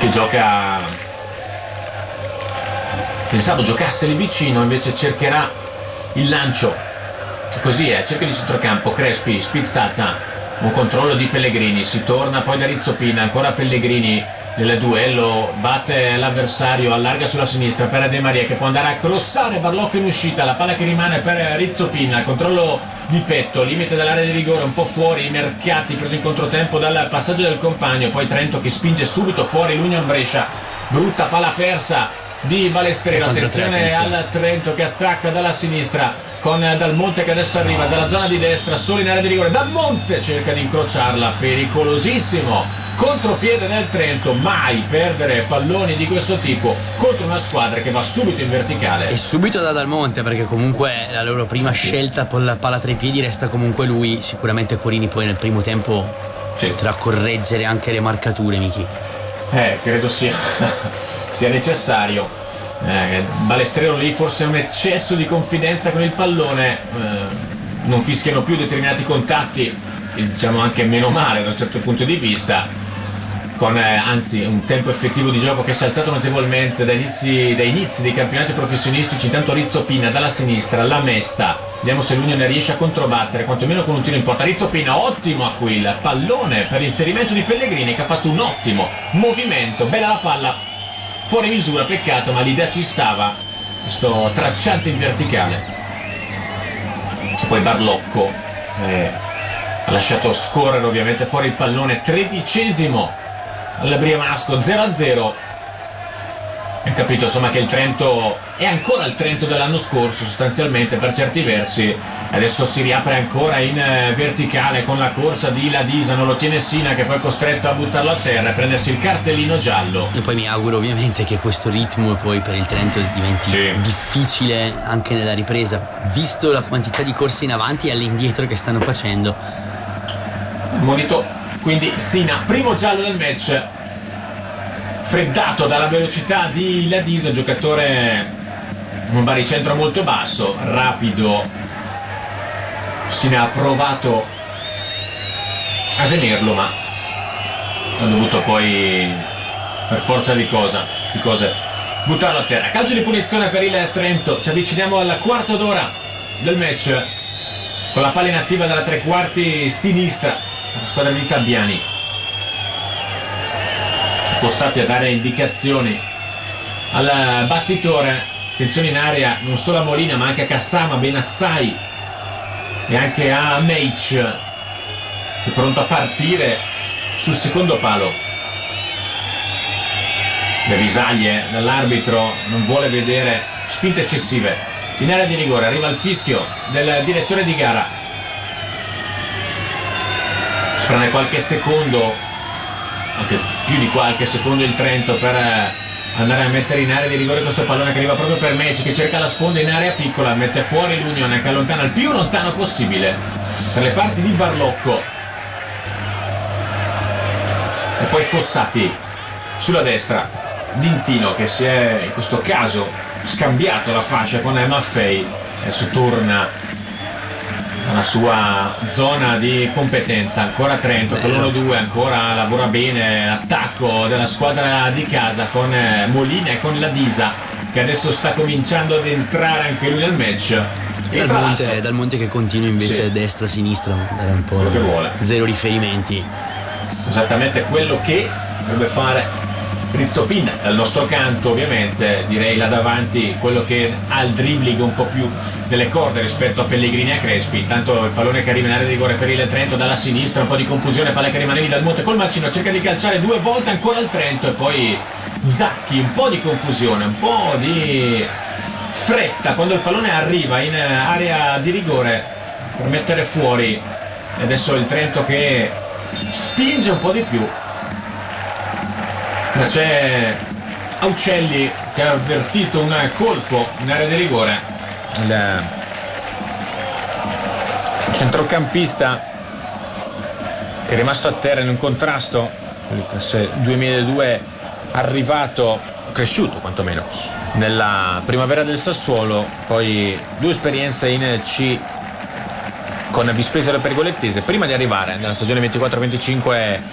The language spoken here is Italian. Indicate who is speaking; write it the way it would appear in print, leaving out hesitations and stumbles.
Speaker 1: che gioca, pensavo giocasse lì vicino, invece cercherà il lancio, così è, cerca di centrocampo, Crespi, spizzata, un controllo di Pellegrini, si torna poi da Rizzopina, ancora Pellegrini nel duello, batte l'avversario, allarga sulla sinistra per De Maria che può andare a crossare, Barlocco in uscita, la palla che rimane per Rizzopina, controllo di petto, limite dell'area di rigore, un po' fuori, Mercati preso in controtempo dal passaggio del compagno, poi Trento che spinge subito fuori l'Union Brescia, brutta palla persa di Balestrero, attenzione al Trento che attacca dalla sinistra con Dal Monte che adesso arriva dalla zona di destra, solo in area di rigore, Dal Monte cerca di incrociarla, pericolosissimo contropiede del Trento, mai perdere palloni di questo tipo contro una squadra che va subito in verticale
Speaker 2: e subito da Dal Monte, perché comunque la loro prima scelta con la palla tra i piedi resta comunque lui. Sicuramente Corini poi nel primo tempo potrà correggere anche le marcature, Michi.
Speaker 1: Credo sia necessario. Balestrero lì forse un eccesso di confidenza con il pallone, non fischiano più determinati contatti, diciamo anche meno male da un certo punto di vista, con anzi un tempo effettivo di gioco che si è alzato notevolmente dai inizi dei campionati professionistici. Intanto Rizzopina dalla sinistra, la Mesta, vediamo se l'Unione riesce a controbattere quantomeno con un tiro in porta. Rizzopina, ottimo a qui il pallone per l'inserimento di Pellegrini che ha fatto un ottimo movimento, bella la palla, fuori misura, peccato, ma l'idea ci stava, questo tracciante in verticale. Poi Barlocco ha lasciato scorrere ovviamente fuori il pallone, 13esimo al Briamasco, 0-0. Ho capito insomma che il Trento è ancora il Trento dell'anno scorso sostanzialmente per certi versi, adesso si riapre ancora in verticale con la corsa di Ladisa, non lo tiene Sina che poi è costretto a buttarlo a terra e prendersi il cartellino giallo.
Speaker 2: E poi mi auguro ovviamente che questo ritmo poi per il Trento diventi difficile anche nella ripresa, visto la quantità di corse in avanti e all'indietro che stanno facendo.
Speaker 1: Monito quindi Sina, primo giallo del match, freddato dalla velocità di Ladisa, giocatore un baricentro molto basso, rapido. Sina ha provato a tenerlo ma ha dovuto poi per forza di cose buttarlo a terra. Calcio di punizione per il Trento, ci avviciniamo al quarto d'ora del match con la palla inattiva dalla tre quarti sinistra, la squadra di Tabiani. Fossati a dare indicazioni al battitore, attenzione in area non solo a Molina ma anche a Kassama, Benassai e anche a Meic che è pronto a partire sul secondo palo. Le visaglie dall'arbitro, non vuole vedere spinte eccessive in area di rigore, arriva il fischio del direttore di gara. Si prende qualche secondo, anche più di qualche secondo il Trento per andare a mettere in area di rigore questo pallone che arriva proprio per Meci che cerca la sponda in area piccola, mette fuori l'Unione che allontana il più lontano possibile per le parti di Barlocco. E poi Fossati sulla destra, Dintino che si è in questo caso scambiato la fascia con Maffei, adesso torna alla sua zona di competenza. Ancora Trento con l'1-2, ancora lavora bene l'attacco della squadra di casa con Molina e con Ladisa che adesso sta cominciando ad entrare anche lui nel match.
Speaker 2: E Dal Monte che continua invece destra-sinistra, dare un po'
Speaker 1: che vuole.
Speaker 2: Zero riferimenti.
Speaker 1: Esattamente quello che dovrebbe fare Rizzopina. Dal nostro canto ovviamente direi là davanti quello che ha il dribbling un po' più delle corde rispetto a Pellegrini e a Crespi. Intanto il pallone che arriva in area di rigore per il Trento dalla sinistra, un po' di confusione, palla che rimane lì Dal Monte col macino, cerca di calciare due volte ancora il Trento e poi Zacchi, un po' di confusione, un po' di fretta quando il pallone arriva in area di rigore per mettere fuori. E adesso il Trento che spinge un po' di più. Ma c'è Aucelli che ha avvertito un colpo in area di rigore. Il centrocampista che è rimasto a terra in un contrasto, il classe 2002 arrivato, cresciuto quantomeno nella primavera del Sassuolo, poi due esperienze in C con Vispesero e Pergolettese prima di arrivare nella stagione 24-25